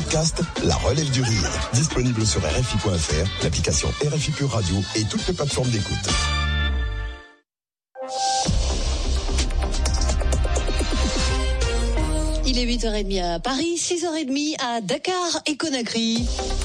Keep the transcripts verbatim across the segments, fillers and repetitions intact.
podcast La Relève du Rire. Disponible sur R F I point F R, l'application R F I Pure Radio et toutes les plateformes d'écoute. Il est huit heures trente à Paris, six heures trente à Dakar et Conakry.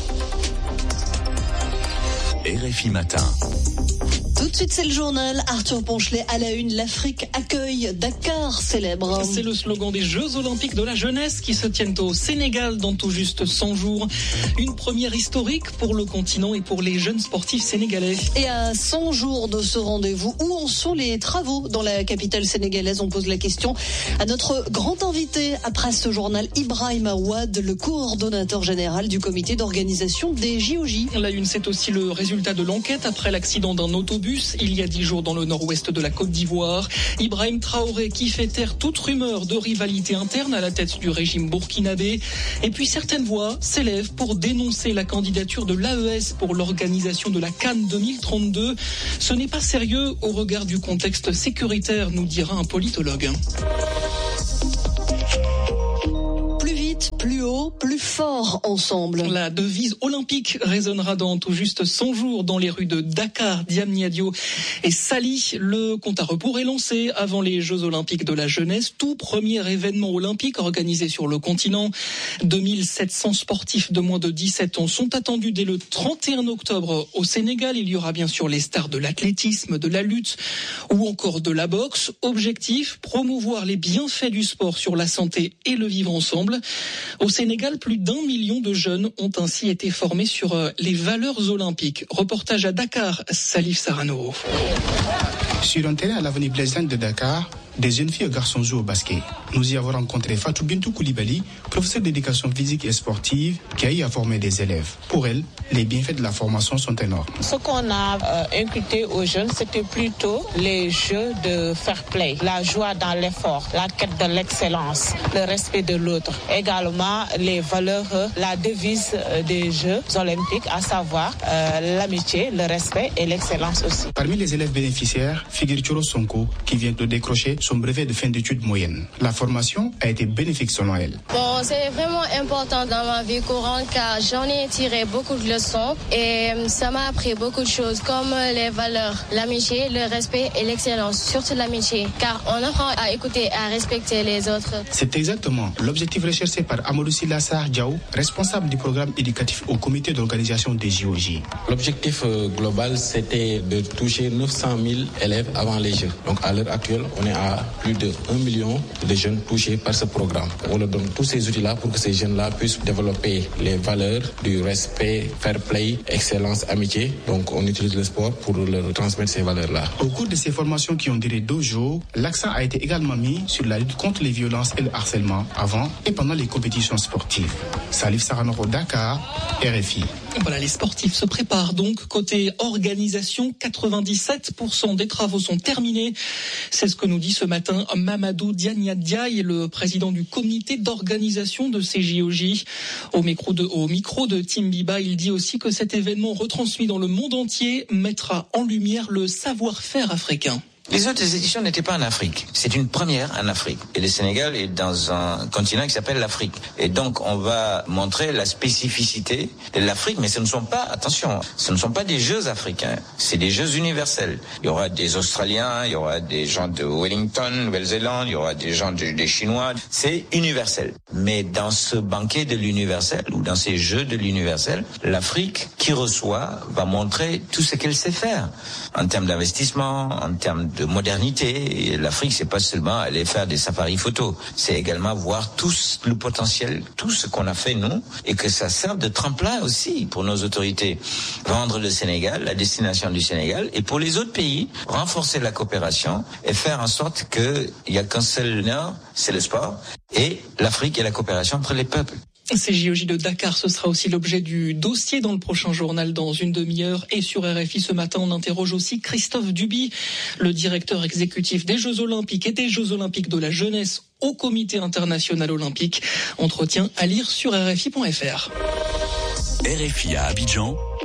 R F I Matin. Tout de suite, c'est le journal. Arthur Ponchelet à la une. L'Afrique accueille Dakar célèbre. C'est le slogan des Jeux Olympiques de la jeunesse qui se tiennent au Sénégal dans tout juste cent jours. Une première historique pour le continent et pour les jeunes sportifs sénégalais. Et à cent jours de ce rendez-vous, où en sont les travaux dans la capitale sénégalaise? On pose la question à notre grand invité après ce journal, Ibrahim Aouad, le coordonnateur général du comité d'organisation des J O J. La une, c'est aussi le résultat de l'enquête après l'accident d'un autobus il y a dix jours dans le nord-ouest de la Côte d'Ivoire. Ibrahim Traoré qui fait taire toute rumeur de rivalité interne à la tête du régime burkinabé. Et puis certaines voix s'élèvent pour dénoncer la candidature de l'A E S pour l'organisation de la Cannes deux mille trente-deux. Ce n'est pas sérieux au regard du contexte sécuritaire, nous dira un politologue. Plus haut, plus fort ensemble. La devise olympique résonnera dans tout juste cent jours dans les rues de Dakar, Diamniadio et Saly. Le compte à rebours est lancé avant les Jeux Olympiques de la jeunesse, tout premier événement olympique organisé sur le continent. deux mille sept cents sportifs de moins de dix-sept ans sont attendus dès le trente et un octobre au Sénégal. Il y aura bien sûr les stars de l'athlétisme, de la lutte ou encore de la boxe. Objectif, promouvoir les bienfaits du sport sur la santé et le vivre ensemble. Au Sénégal, plus d'un million de jeunes ont ainsi été formés sur les valeurs olympiques. Reportage à Dakar, Salif Sarano. Sur un terrain à l'avenue Blaise Diagne de Dakar, des jeunes filles et garçons jouent au basket. Nous y avons rencontré Fatou Bintou Koulibaly, professeure d'éducation physique et sportive, qui a eu à former des élèves. Pour elle, les bienfaits de la formation sont énormes. Ce qu'on a euh, inculqué aux jeunes, c'était plutôt les jeux de fair play, la joie dans l'effort, la quête de l'excellence, le respect de l'autre. Également, les valeurs, la devise des Jeux olympiques, à savoir euh, l'amitié, le respect et l'excellence aussi. Parmi les élèves bénéficiaires, figure Choro Sonko, qui vient de décrocher son brevet de fin d'études moyenne. La formation a été bénéfique selon elle. Bon, c'est vraiment important dans ma vie courante car j'en ai tiré beaucoup de leçons et ça m'a appris beaucoup de choses comme les valeurs, l'amitié, le respect et l'excellence, surtout l'amitié car on apprend à écouter et à respecter les autres. C'est exactement l'objectif recherché par Amadou Sylla Sarr Diaw, responsable du programme éducatif au comité d'organisation des J O J. L'objectif global, c'était de toucher neuf cent mille élèves avant les Jeux. Donc à l'heure actuelle, on est à plus de un million de jeunes touchés par ce programme. On leur donne tous ces outils-là pour que ces jeunes-là puissent développer les valeurs du respect, fair play, excellence, amitié. Donc on utilise le sport pour leur transmettre ces valeurs-là. Au cours de ces formations qui ont duré deux jours, l'accent a été également mis sur la lutte contre les violences et le harcèlement avant et pendant les compétitions sportives. Salif Saranoro, Dakar, R F I. Voilà, les sportifs se préparent donc. Côté organisation, quatre-vingt-dix-sept pour cent des travaux sont terminés. C'est ce que nous dit ce matin Mamadou Diania Diaye, le président du comité d'organisation de ces J O J. Au micro de, au micro de Tim Biba, il dit aussi que cet événement retransmis dans le monde entier mettra en lumière le savoir-faire africain. Les autres éditions n'étaient pas en Afrique. C'est une première en Afrique. Et le Sénégal est dans un continent qui s'appelle l'Afrique. Et donc, on va montrer la spécificité de l'Afrique. Mais ce ne sont pas, attention, ce ne sont pas des Jeux africains. C'est des Jeux universels. Il y aura des Australiens, il y aura des gens de Wellington, Nouvelle-Zélande, il y aura des gens de, des Chinois. C'est universel. Mais dans ce banquet de l'universel, ou dans ces Jeux de l'universel, l'Afrique qui reçoit va montrer tout ce qu'elle sait faire. En termes d'investissement, en termes de modernité. Et l'Afrique, c'est pas seulement aller faire des safaris photos, c'est également voir tout le potentiel, tout ce qu'on a fait nous, et que ça serve de tremplin aussi pour nos autorités. Vendre le Sénégal, la destination du Sénégal, et pour les autres pays, renforcer la coopération et faire en sorte qu'il n'y a qu'un seul nord, c'est le sport, et l'Afrique et la coopération entre les peuples. Ces J O J de Dakar, ce sera aussi l'objet du dossier dans le prochain journal dans une demi-heure. Et sur R F I ce matin, on interroge aussi Christophe Duby, le directeur exécutif des Jeux Olympiques et des Jeux Olympiques de la jeunesse au Comité international olympique. Entretien à lire sur R F I point F R. R F I à Abidjan,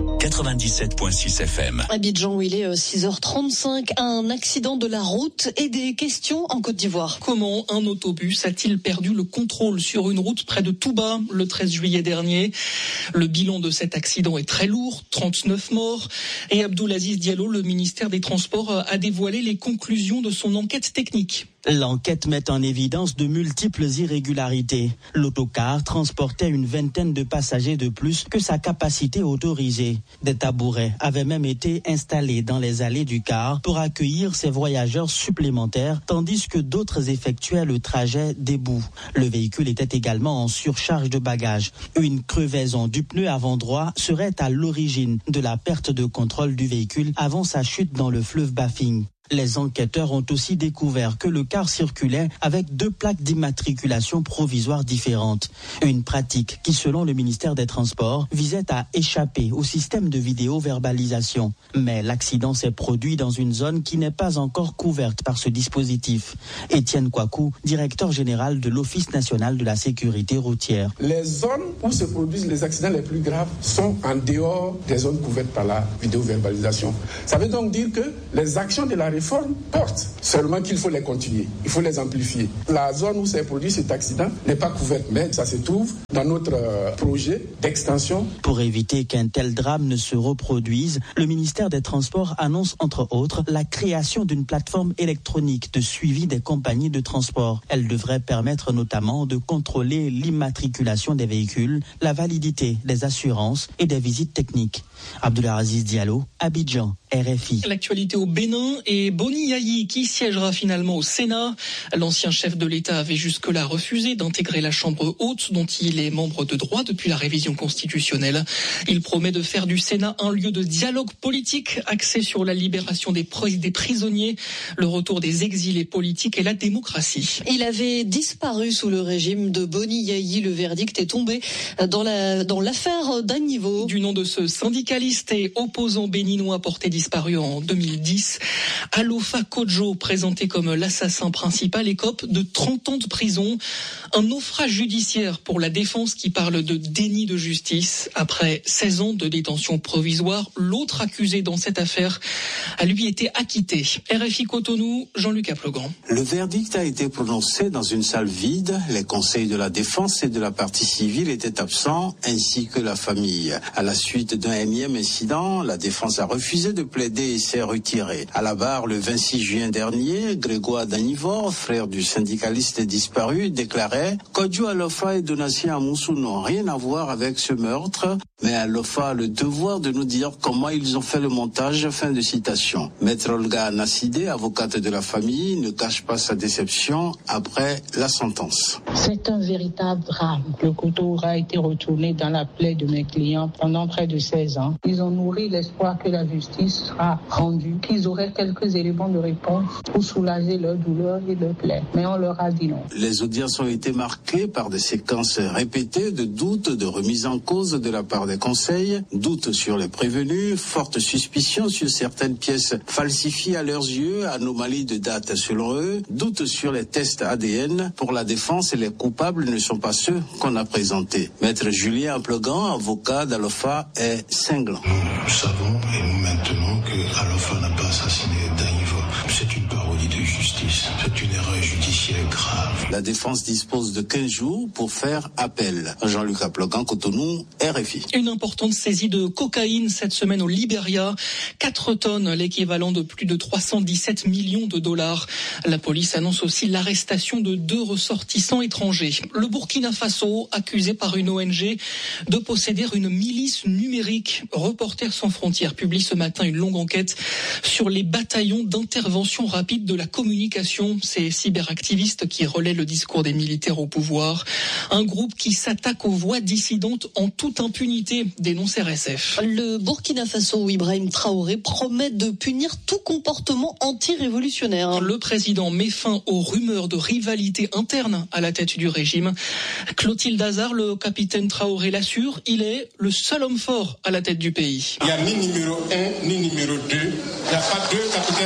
quatre-vingt-dix-sept virgule six F M. Abidjan, où il est six heures trente-cinq, un accident de la route et des questions en Côte d'Ivoire. Comment un autobus a-t-il perdu le contrôle sur une route près de Touba le treize juillet dernier? Le bilan de cet accident est très lourd, trente-neuf morts. Et Abdoulaziz Diallo, le ministère des Transports, a dévoilé les conclusions de son enquête technique. L'enquête met en évidence de multiples irrégularités. L'autocar transportait une vingtaine de passagers de plus que sa capacité autorisée. Des tabourets avaient même été installés dans les allées du car pour accueillir ces voyageurs supplémentaires, tandis que d'autres effectuaient le trajet debout. Le véhicule était également en surcharge de bagages. Une crevaison du pneu avant droit serait à l'origine de la perte de contrôle du véhicule avant sa chute dans le fleuve Bafing. Les enquêteurs ont aussi découvert que le car circulait avec deux plaques d'immatriculation provisoires différentes. Une pratique qui, selon le ministère des Transports, visait à échapper au système de vidéo-verbalisation. Mais l'accident s'est produit dans une zone qui n'est pas encore couverte par ce dispositif. Étienne Kouakou, directeur général de l'Office national de la sécurité routière. Les zones où se produisent les accidents les plus graves sont en dehors des zones couvertes par la vidéo-verbalisation. Ça veut donc dire que les actions de la réforme portent, seulement qu'il faut les continuer, il faut les amplifier. La zone où s'est produit cet accident n'est pas couverte, mais ça se trouve dans notre projet d'extension. Pour éviter qu'un tel drame ne se reproduise, le ministère des Transports annonce entre autres la création d'une plateforme électronique de suivi des compagnies de transport. Elle devrait permettre notamment de contrôler l'immatriculation des véhicules, la validité des assurances et des visites techniques. Abdoulaziz Diallo, Abidjan, R F I. L'actualité au Bénin et Boni Yayi qui siégera finalement au Sénat. L'ancien chef de l'État avait jusque-là refusé d'intégrer la Chambre haute dont il est membre de droit depuis la révision constitutionnelle. Il promet de faire du Sénat un lieu de dialogue politique axé sur la libération des, pr- des prisonniers, le retour des exilés politiques et la démocratie. Il avait disparu sous le régime de Boni Yayi. Le verdict est tombé dans, la, dans l'affaire d'un niveau. Du nom de ce syndicaliste et opposant béninois porté disparu en deux mille dix, Alofa Kodjo, présenté comme l'assassin principal, écope de trente ans de prison. Un naufrage judiciaire pour la défense qui parle de déni de justice. Après seize ans de détention provisoire, l'autre accusé dans cette affaire a lui été acquitté. R F I Cotonou, Jean-Luc Aplegan. Le verdict a été prononcé dans une salle vide. Les conseils de la défense et de la partie civile étaient absents, ainsi que la famille. À la suite d'un énième incident, la défense a refusé de plaider et s'est retirée. À la barre, le vingt-six juin dernier, Grégoire Danivor, frère du syndicaliste disparu, déclarait « Kodjo Alofa et Donatien Amoussou n'ont rien à voir avec ce meurtre, mais Alofa a le devoir de nous dire comment ils ont fait le montage. » Fin de citation. Maître Olga Nassidé, avocate de la famille, ne cache pas sa déception après la sentence. C'est un véritable drame. Le couteau aura été retourné dans la plaie de mes clients pendant près de seize ans. Ils ont nourri l'espoir que la justice sera rendue, qu'ils auraient quelques éléments de réponse pour soulager leur douleur et leur plaie. Mais on leur a dit non. Les audiences ont été marquées par des séquences répétées de doutes, de remise en cause de la part des conseils, doutes sur les prévenus, fortes suspicions sur certaines pièces falsifiées à leurs yeux, anomalies de date selon eux, doutes sur les tests A D N. Pour la défense, les coupables ne sont pas ceux qu'on a présentés. Maître Julien Aplegan, avocat d'Alofa, est cinglant. Nous savons et nous maintenons que Alofa n'a pas assassiné Danivor. C'est une parodie de justice. C'est une erreur judiciaire grave. La défense dispose de quinze jours pour faire appel. Jean-Luc Aplegan, Cotonou, R F I. Une importante saisie de cocaïne cette semaine au Libéria. quatre tonnes, l'équivalent de plus de trois cent dix-sept millions de dollars. La police annonce aussi l'arrestation de deux ressortissants étrangers. Le Burkina Faso, accusé par une O N G de posséder une milice numérique. Reporters sans frontières publie ce matin une longue enquête sur les bataillons d'intervention rapide de la communication. Ces cyberactivistes qui relaient le discours des militaires au pouvoir. Un groupe qui s'attaque aux voix dissidentes en toute impunité, dénonce R S F. Le Burkina Faso, Ibrahim Traoré, promet de punir tout comportement anti-révolutionnaire. Le président met fin aux rumeurs de rivalité interne à la tête du régime. Clotilde Hazard, le capitaine Traoré l'assure, il est le seul homme fort à la tête du pays. Il n'y a ni numéro un, ni numéro deux. Il n'y a pas deux capitaines dans un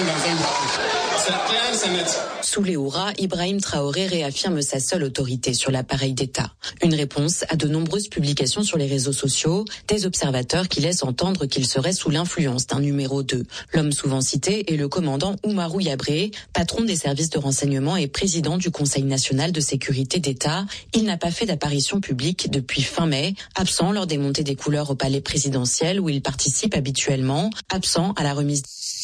C'est clair, c'est net. Sous les hurrahs, Ibrahim Traoré réaffirme sa seule autorité sur l'appareil d'État. Une réponse à de nombreuses publications sur les réseaux sociaux, des observateurs qui laissent entendre qu'il serait sous l'influence d'un numéro deux. L'homme souvent cité est le commandant Oumarou Yabré, patron des services de renseignement et président du Conseil national de sécurité d'État. Il n'a pas fait d'apparition publique depuis fin mai, absent lors des montées des couleurs au palais présidentiel où il participe habituellement, absent à la remise